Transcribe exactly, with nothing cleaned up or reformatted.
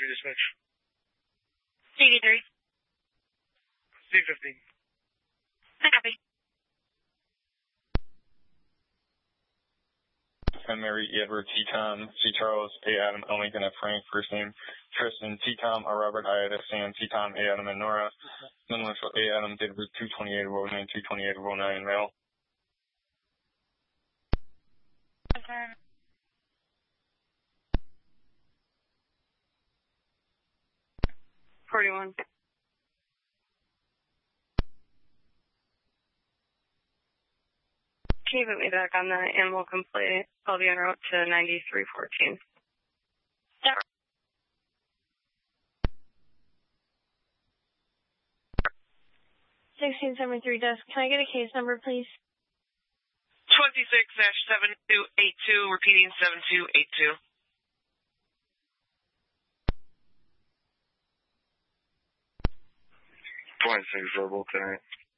three dispatch. C eighty-three. C fifteen. Copy. Saint Mary, Edward, T-Tom, C. Charles, A. Adam, L. Lincoln, F. Frank, first name, Tristan, T-Tom, R. Robert, I. F. Sam, T-Tom, A. Adam, and Nora. Middle initial, A. Adam, date of birth two twenty-eight of oh nine, two twenty-eight of oh nine, male. Okay. forty-one. Can you put me back on that and we'll complete, I'll be en route to ninety-three fourteen. Yep. sixteen seventy-three desk, can I get a case number, please? twenty-six dash seven two eight two, repeating seven two eight two. twenty-six verbal, tonight.